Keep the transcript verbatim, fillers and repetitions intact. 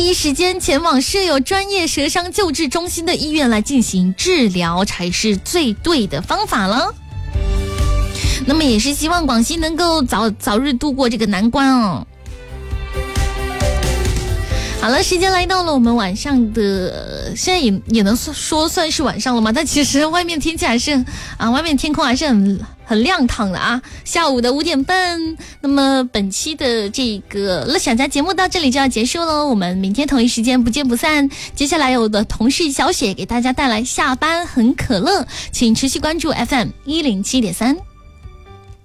第一时间前往设有专业舌伤救治中心的医院来进行治疗，才是最对的方法了。那么也是希望广西能够早早日度过这个难关哦。好了，时间来到了我们晚上的，现在也也能说算是晚上了吗？但其实外面天气还是啊，外面天空还是很很亮堂的啊。下午的五点半，那么本期的这个乐享家节目到这里就要结束了，我们明天同一时间不见不散。接下来有我的同事小雪给大家带来下班很可乐，请持续关注 F M 一零七点三。